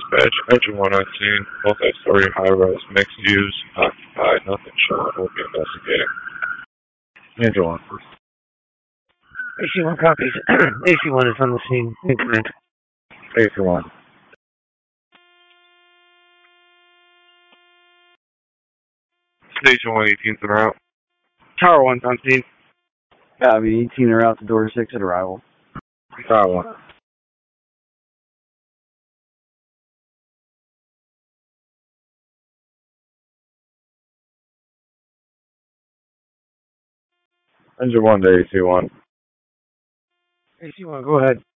Dispatch, Engine 1 on scene, multi-story high-rise mixed use, occupied, nothing short, will be investigating. Engine 1. AC-1 copies. AC-1 is on the scene. Increment. AC-1. Station 118's en route. Tower 1's on scene. Copy, 18 are out to door 6 at arrival. Tower 1. Engine 1 to AC-1. AC-1, go ahead.